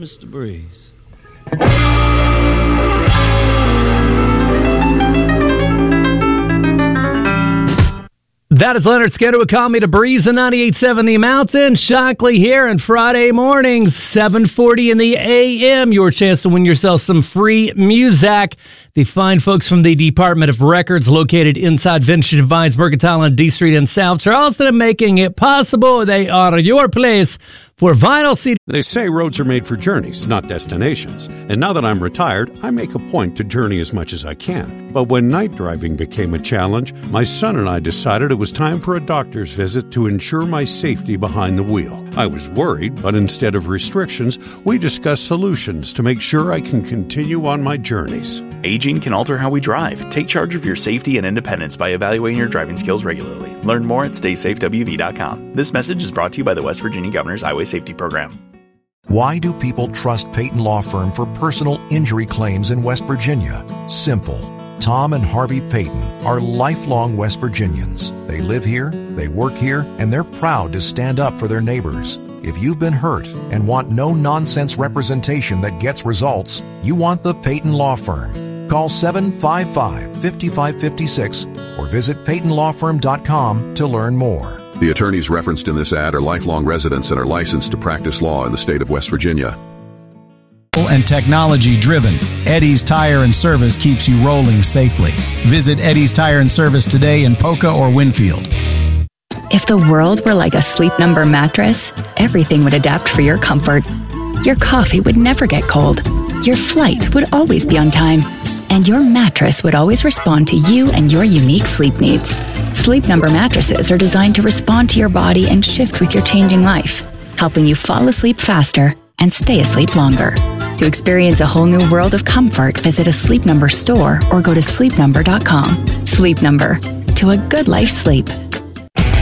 Mr. Breeze. That is Leonard Skinner with Call Me to Breeze in 98.7 The Mountain. Shockley here on Friday mornings, 7:40 in the a.m. Your chance to win yourself some free music. The fine folks from the Department of Records located inside Vintage and Vines Mercantile on D Street in South Charleston and making it possible. They are your place for vinyl CD. They say roads are made for journeys, not destinations. And now that I'm retired, I make a point to journey as much as I can. But when night driving became a challenge, my son and I decided it was time for a doctor's visit to ensure my safety behind the wheel. I was worried, but instead of restrictions, we discussed solutions to make sure I can continue on my journeys. Aging can alter how we drive. Take charge of your safety and independence by evaluating your driving skills regularly. Learn more at StaySafeWV.com. This message is brought to you by the West Virginia Governor's Highway Safety Program. Why do people trust Peyton Law Firm for personal injury claims in West Virginia? Simple. Tom and Harvey Peyton are lifelong West Virginians. They live here, they work here, and they're proud to stand up for their neighbors. If you've been hurt and want no-nonsense representation that gets results, you want the Peyton Law Firm. Call 755-5556 or visit PeytonLawFirm.com to learn more. The attorneys referenced in this ad are lifelong residents and are licensed to practice law in the state of West Virginia. And technology driven. Eddie's Tire and Service keeps you rolling safely. Visit Eddie's Tire and Service today in Poca or Winfield. If the world were like a Sleep Number mattress, everything would adapt for your comfort. Your coffee would never get cold. Your flight would always be on time. And your mattress would always respond to you and your unique sleep needs. Sleep Number mattresses are designed to respond to your body and shift with your changing life, helping you fall asleep faster and stay asleep longer. To experience a whole new world of comfort, visit a Sleep Number store or go to sleepnumber.com. Sleep Number. To a good life sleep.